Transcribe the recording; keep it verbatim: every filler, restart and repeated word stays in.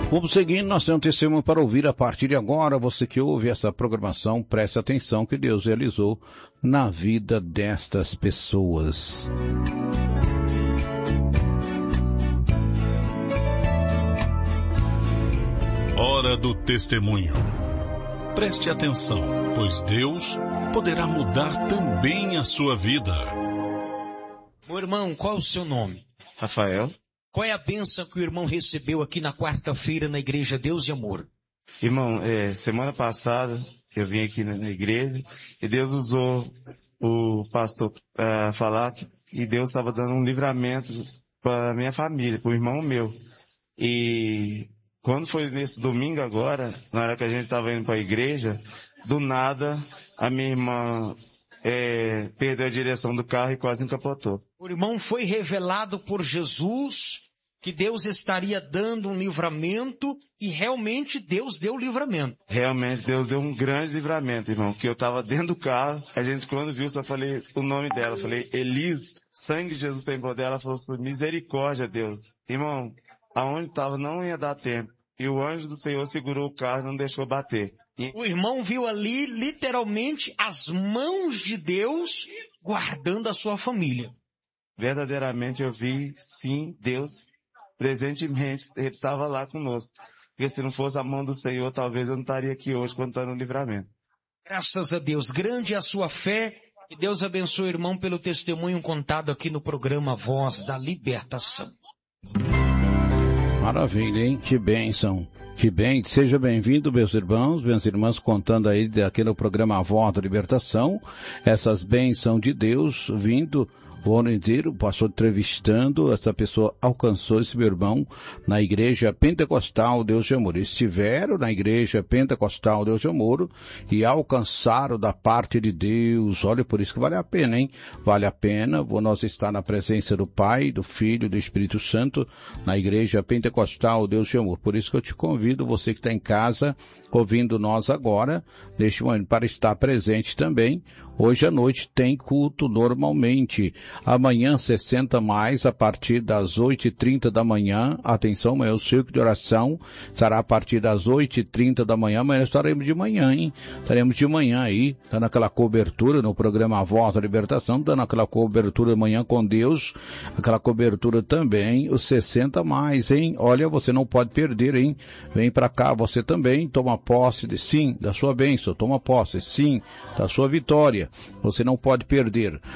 Vamos seguindo, nós temos um testemunho para ouvir a partir de agora. Você que ouve essa programação, preste atenção que Deus realizou na vida destas pessoas. Hora do testemunho. Preste atenção, pois Deus poderá mudar também a sua vida. Meu irmão, qual é o seu nome? Rafael. Qual é a bênção que o irmão recebeu aqui na quarta-feira na Igreja Deus e Amor? Irmão, é, semana passada eu vim aqui na, na igreja e Deus usou o pastor para falar que Deus estava dando um livramento para a minha família, para o irmão meu. E quando foi nesse domingo agora, na hora que a gente estava indo para a igreja, do nada a minha irmã é, perdeu a direção do carro e quase encapotou. O irmão foi revelado por Jesus que Deus estaria dando um livramento e realmente Deus deu o livramento. Realmente Deus deu um grande livramento, irmão, que eu estava dentro do carro, a gente quando viu só falei o nome dela, falei, Elis, sangue de Jesus tem poder, ela falou assim, misericórdia Deus. Irmão, aonde estava não ia dar tempo. E o anjo do Senhor segurou o carro e não deixou bater. E... O irmão viu ali, literalmente, as mãos de Deus guardando a sua família. Verdadeiramente eu vi, sim, Deus, presentemente, Ele estava lá conosco. Porque se não fosse a mão do Senhor, talvez eu não estaria aqui hoje contando o livramento. Graças a Deus, grande é a sua fé. E Deus abençoe o irmão pelo testemunho contado aqui no programa Voz da Libertação. Maravilha, hein? Que bênção. Que bem. Seja bem-vindo, meus irmãos, minhas irmãs, contando aí aqui no programa A Voz da Libertação, essas bênçãos de Deus vindo o ano inteiro, passou entrevistando, essa pessoa alcançou esse meu irmão na Igreja Pentecostal Deus de Amor. Estiveram na Igreja Pentecostal Deus de Amor e alcançaram da parte de Deus. Olha, por isso que vale a pena, hein? Vale a pena nós estar na presença do Pai, do Filho e do Espírito Santo na Igreja Pentecostal Deus de Amor. Por isso que eu te convido, você que está em casa, ouvindo nós agora, neste momento, para estar presente também. Hoje à noite tem culto normalmente. Amanhã, sessenta mais, a partir das oito e trinta da manhã. Atenção, amanhã o círculo de oração será a partir das oito e trinta da manhã. Amanhã estaremos de manhã, hein? Estaremos de manhã aí, dando aquela cobertura no programa A Voz da Libertação, dando aquela cobertura amanhã com Deus, aquela cobertura também, os sessenta mais, hein? Olha, você não pode perder, hein? Vem pra cá, você também, toma posse, de, sim, da sua bênção, toma posse, sim, da sua vitória. Você não pode perder.